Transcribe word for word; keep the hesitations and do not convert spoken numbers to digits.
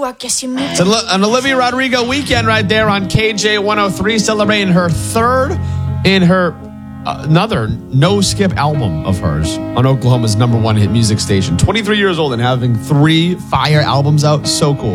I guess you moved. It's an, an Olivia Rodrigo weekend right there on K J one oh three, celebrating her third in her uh, another no skip album of hers on Oklahoma's number one hit music station. twenty-three years old and having three fire albums out. So cool.